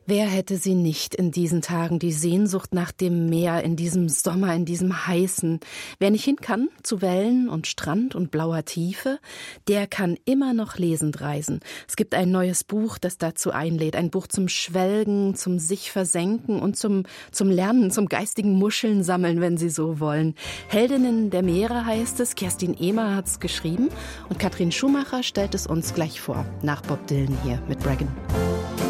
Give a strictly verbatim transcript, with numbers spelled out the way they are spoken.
Wer hätte sie nicht in diesen Tagen, die Sehnsucht nach dem Meer, in diesem Sommer, in diesem heißen. Wer nicht hin kann, zu Wellen und Strand und blauer Tiefe, der kann immer noch lesend reisen. Es gibt ein neues Buch, das dazu einlädt. Ein Buch zum Schwelgen, zum sich versenken und zum, zum Lernen, zum geistigen Muscheln sammeln, wenn Sie so wollen. Heldinnen der Meere heißt es. Kerstin Ehmer hat es geschrieben und Katrin Schumacher stellt es uns gleich vor. Nach Bob Dylan hier mit Dragon.